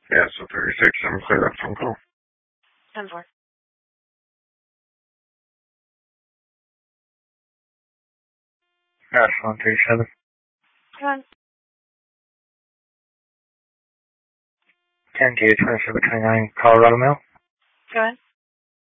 Yeah, so 36, I'm clear that phone call. 10-4. That's 137. Go on. 10 to 2729, Colorado Mail. Go ahead.